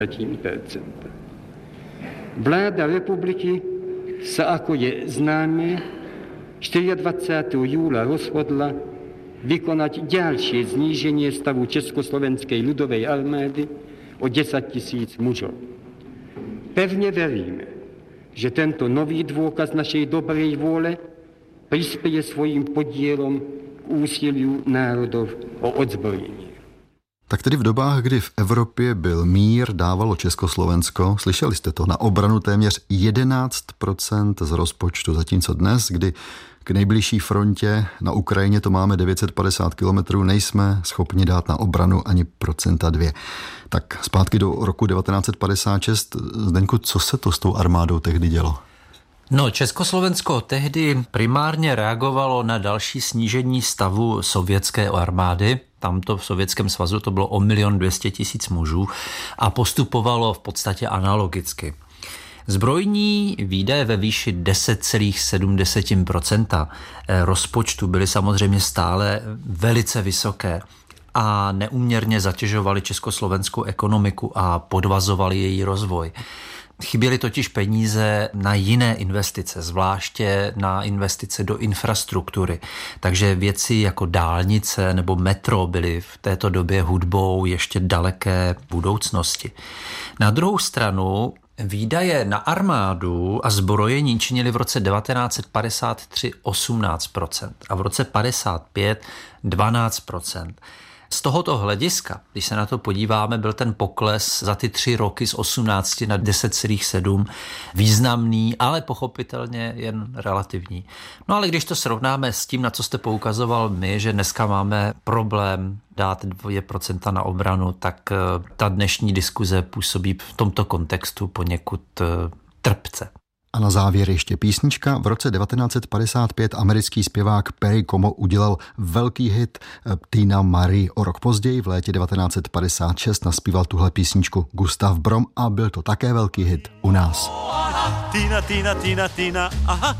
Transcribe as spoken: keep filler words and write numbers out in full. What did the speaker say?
Vláda republiky se, ako je známe, dvacátého čtvrtého júla rozhodla vykonať ďalšie zníženie stavu Československej ľudovej armády o desať tisíc mužov. Pevne veríme, že tento nový dôkaz našej dobrej vôle prispieje svojím podielom k úsiliu národov o odzbrojení. Tak tedy v dobách, kdy v Evropě byl mír, dávalo Československo, slyšeli jste to, na obranu téměř jedenáct procent z rozpočtu, zatímco dnes, kdy k nejbližší frontě na Ukrajině to máme devět set padesát kilometrů, nejsme schopni dát na obranu ani procenta dvě. Tak zpátky do roku devatenáct set padesát šest. Zdeňku, co se to s tou armádou tehdy dělo? No, Československo tehdy primárně reagovalo na další snížení stavu sovětské armády. Tamto v Sovětském svazu to bylo o milion dvě stě tisíc mužů a postupovalo v podstatě analogicky. Zbrojní výdaje ve výši deset celá sedm procenta rozpočtu byly samozřejmě stále velice vysoké a neúměrně zatěžovaly československou ekonomiku a podvazovaly její rozvoj. Chyběly totiž peníze na jiné investice, zvláště na investice do infrastruktury. Takže věci jako dálnice nebo metro byly v této době hudbou ještě daleké budoucnosti. Na druhou stranu výdaje na armádu a zbrojení činily v roce devatenáct set padesát tři osmnáct procent a v roce padesát pět dvanáct procent. Z tohoto hlediska, když se na to podíváme, byl ten pokles za ty tři roky z osmnáct na deset celá sedm významný, ale pochopitelně jen relativní. No ale když to srovnáme s tím, na co jste poukazoval my, že dneska máme problém dát dvě procenta na obranu, tak ta dnešní diskuze působí v tomto kontextu poněkud trpce. A na závěr ještě písnička. V roce devatenáct set padesát pět americký zpěvák Perry Como udělal velký hit Tina Marie. O rok později v létě devatenáct set padesát šest naspíval tuhle písničku Gustav Brom a byl to také velký hit u nás. Tina, Tina, Tina, Tina, aha,